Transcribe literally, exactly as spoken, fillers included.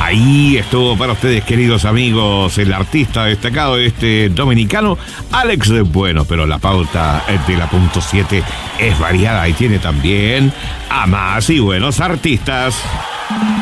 Ahí estuvo para ustedes, queridos amigos, el artista destacado este dominicano, Alex de Bueno, pero la pauta de la punto siete es variada y tiene también a más y buenos artistas.